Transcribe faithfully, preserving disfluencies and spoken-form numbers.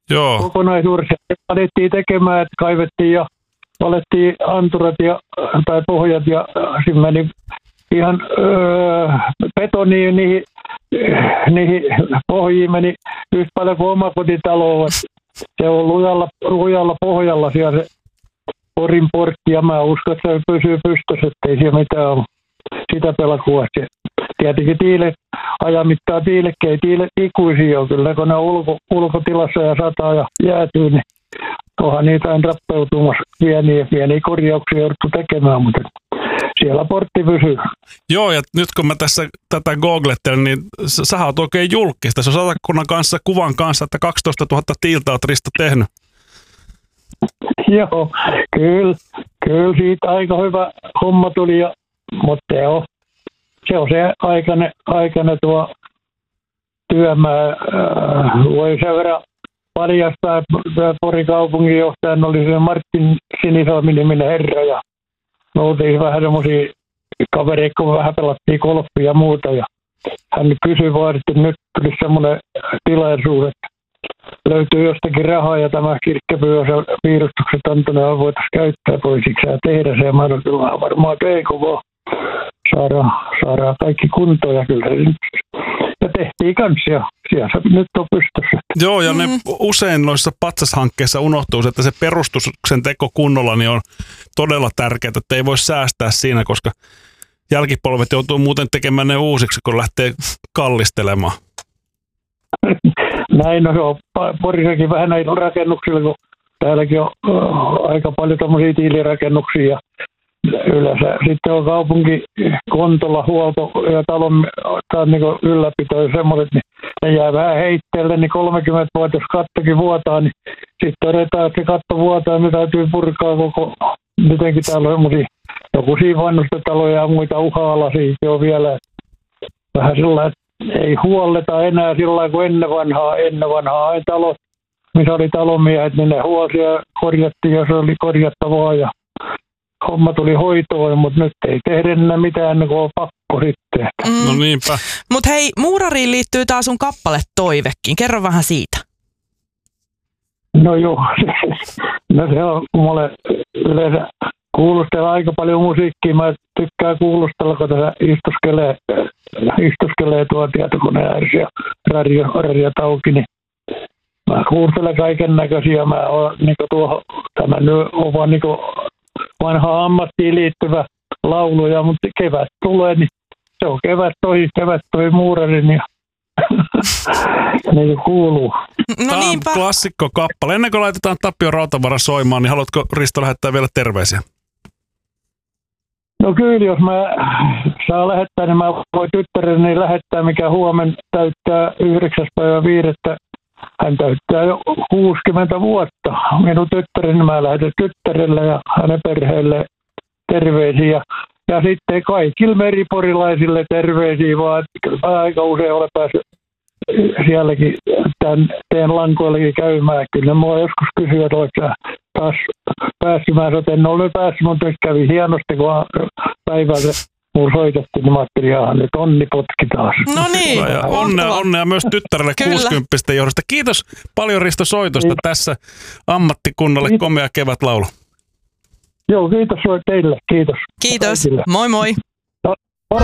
Joo. Kokonaisuudessa alettiin tekemään, että kaivettiin ja valettiin anturat ja, tai pohjat ja siinä meni ihan öö, betoniin niihin, niihin pohjiin meni yhtä paljon kuin omakotitaloon. Se on lujalla, lujalla pohjalla siellä se Porin portti ja mä uskon, että se pysyy pystyssä, ettei siellä mitään ole sitä pelakua. Tietenkin tiile, ajan mittaan tiilekki ei tiile ikuisia ole kyllä, kun ne on ulko, ulkotilassa ja sataa ja jäätyy, niin onhan niitä aina rappeutumassa pieniä, pieniä korjauksia jouduttu tekemään, mutta siellä portti pysyy. Joo, ja nyt kun mä tässä tätä googlettelen, niin sä oot oikein julkista. Se on Satakunnan kanssa kuvan kanssa, että kaksitoistatuhatta tiiltä oot Risto tehnyt. Joo, kyllä, kyllä siitä aika hyvä homma tuli, ja, mutta se on se, on se aikainen, aikainen tuo työmaa. Äh, voi sen verran paljastaa, että Porin kaupunginjohtajan oli se Martin Sinisalmi-niminen herra, ja me oltiin vähän semmoisia kavereita, kun vähän pelattiin golfia ja muuta, ja hän kysyi vaan, että nyt tuli semmoinen tilaisuus, että löytyy jostakin rahaa ja tämä kirkkepyy ja piirustukset Antonella voitaisiin käyttää toisiksi ja tehdä se. Mä olen kyllä varmaan teen, kun vaan saadaan, saadaan kaikki kuntoon ja kyllä se ja tehtiin kanssa ja siellä se nyt on pystyssä. Joo, ja ne mm. usein noissa patsashankkeissa unohtuu, että se perustuksen teko kunnolla niin on todella tärkeää, että ei voi säästää siinä, koska jälkipolvet joutuu muuten tekemään ne uusiksi, kun lähtee kallistelemaan. Näin, no se on Porissakin vähän näitä rakennuksilla, kun täälläkin on uh, aika paljon tämmöisiä tiilirakennuksia ja yleensä. Sitten on kaupunki kontolla huolto ja talon tai niin ylläpito ja semmoiset, niin ne jää vähän heitteelle, niin kolmekymmentä vuotta, jos kattokin vuotaa, niin sitten todetaan, että se katto vuotaa, niin täytyy purkaa koko, mitenkin täällä on semmoisia, joku siinä vanhustetaloja ja muita uha-alaisia on vielä vähän sellainen, ei huolleta enää sillä lailla kuin ennen vanhaa. Ennen vanhaa ei talot, missä oli talonmiehet, niin ne huolsi ja korjattiin, jos oli korjattavaa ja homma tuli hoitoon, mutta nyt ei tehdä enää mitään, kun on pakko sitten. Mm. No niinpä. Mutta hei, muurariin liittyy taas sun kappale Toivekin. Kerro vähän siitä. No joo, no se on, kun mä olen yleensä kuulustella aika paljon musiikkia. Mä tykkään kuulustella, kun tässä istuskelee, istuskelee tuo tietokoneen ääressä ja radio, radiot auki, niin mä kuulustelen kaiken näköisiä. Mä oon niin tuohon, tämä nyt on vaan niin vanhaan ammattiin liittyvä lauluja, mutta kevät tulee, niin se on kevät toi, kevät toi muurarin ja niin kuuluu. No tämä on klassikko kappale. Ennen kuin laitetaan Tapio Rautavaara soimaan, niin haluatko Risto lähettää vielä terveisiä? No kyllä, jos mä saan lähettää, niin mä voin tyttäreni lähettää, mikä huomenna täyttää yhdeksäs päivä viidettä. Hän täyttää jo kuusikymmentä vuotta. Minun tyttäreni mä lähetän tyttärelle ja hänen perheelle terveisiä. Ja, ja sitten kaikille meriporilaisille terveisiä, vaan kyllä aika usein olen päässyt sielläkin tämän teidän lankoillekin käymään. Kyllä mua joskus kysyvät, että oletko taas päässyt. Mä sanoin, että en ole päässyt, mutta nyt kävi hienosti, kun päivällä mulla soitettiin, niin mä ajattelin, että nyt onni potki taas. No niin. Onnea, onnea myös tyttärelle kuusikymmentä johdosta. Kiitos paljon Risto soitosta kiitos. Tässä ammattikunnalle kiitos. Komea kevätlaulu. Joo, kiitos teille. Kiitos. Kiitos. Kaikille. Moi moi.